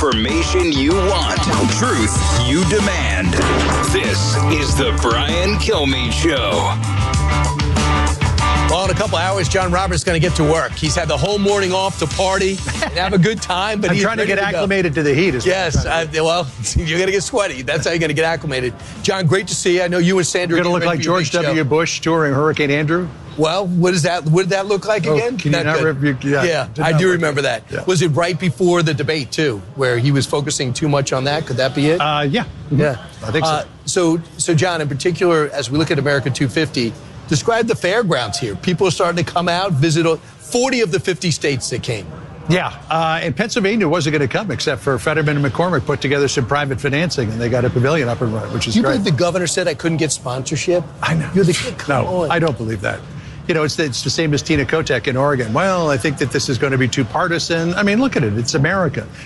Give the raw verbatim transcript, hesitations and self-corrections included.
Information you want. Truth you demand. This is the Brian Kilmeade Show. Well, in a couple hours, John Roberts is going to get to work. He's had the whole morning off to party and have a good time. But I'm he's trying to get to acclimated to the heat. Is yes. I, well, you're going to get sweaty. That's how you're going to get acclimated. John, great to see you. I know you and Sandra You're going to look like George W. Bush touring Hurricane Andrew. Well, what is that? What did that look like oh, again? Can you not review? Yeah, yeah I do remember that. Yeah. Was it right before the debate, too, where he was focusing too much on that? Could that be it? Uh, yeah. Yeah. I think so. Uh, so, so, John, in particular, as we look at America two fifty, describe the fairgrounds here. People are starting to come out, visit forty of the fifty states that came. Yeah, uh, and Pennsylvania wasn't going to come except for Fetterman and McCormick put together some private financing, and they got a pavilion up and running, which is you great. You believe the governor said I couldn't get sponsorship? I know. You're the kid. Come no, on. I don't believe that. You know, it's the, it's the same as Tina Kotek in Oregon. Well, I think that this is going to be too partisan. I mean, look at it. It's America.